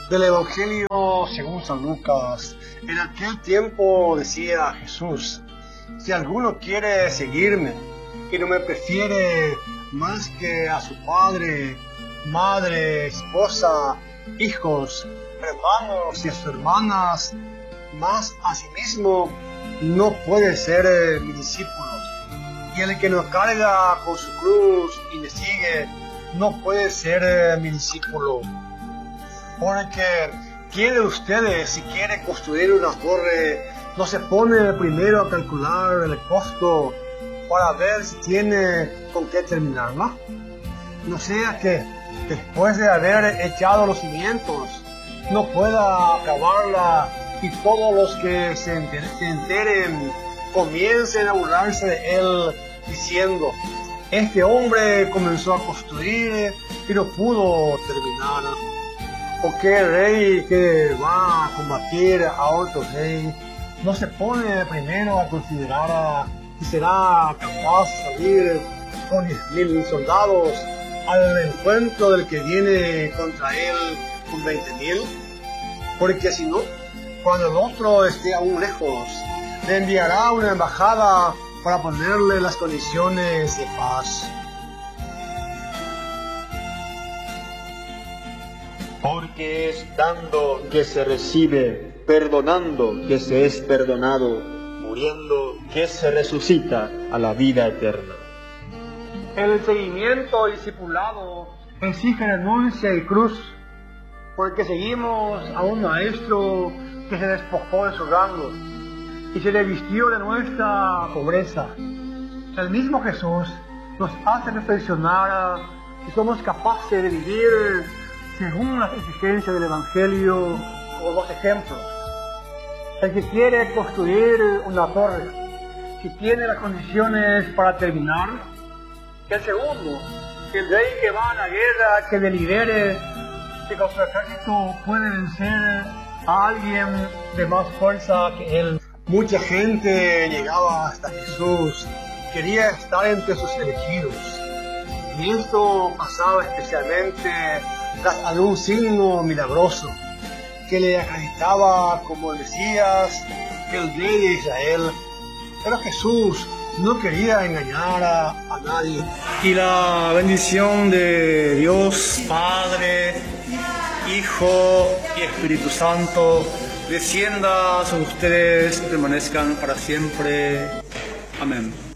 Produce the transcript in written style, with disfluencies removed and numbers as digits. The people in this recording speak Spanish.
Del Evangelio según San Lucas. En aquel tiempo decía Jesús: si alguno quiere seguirme y no me prefiere más que a su padre, madre, esposa, hijos, hermanos y a sus hermanas, más a sí mismo, no puede ser mi discípulo. Y el que no carga con su cruz y me sigue, no puede ser mi discípulo. Porque ¿quién de ustedes, si quiere construir una torre, no se pone primero a calcular el costo para ver si tiene con qué terminarla? No sea que después de haber echado los cimientos no pueda acabarla y todos los que se enteren comiencen a burlarse de él diciendo: este hombre comenzó a construir y no pudo terminar. ¿O qué rey que va a combatir a otro rey no se pone primero a considerar si será capaz de salir con 10,000 soldados al encuentro del que viene contra él con 20,000? Porque si no, cuando el otro esté aún lejos, le enviará una embajada para ponerle las condiciones de paz. Porque es dando que se recibe, perdonando que se es perdonado, muriendo que se resucita a la vida eterna. El seguimiento discipulado exige renuncia y cruz, porque seguimos a un maestro que se despojó de sus rangos y se le vistió de nuestra pobreza. El mismo Jesús nos hace reflexionar si somos capaces de vivir según las exigencias del Evangelio, con dos ejemplos. El que quiere construir una torre, si tiene las condiciones para terminar. El segundo, el rey que va a la guerra, que delibere si con su ejército puede vencer a alguien de más fuerza que él. Mucha gente llegaba hasta Jesús, quería estar entre sus elegidos. Y esto pasaba especialmente tras algún signo milagroso que le acreditaba como el Mesías, el rey de Israel. Pero Jesús no quería engañar a nadie. Y la bendición de Dios Padre, Hijo y Espíritu Santo descienda sobre ustedes y permanezcan para siempre. Amén.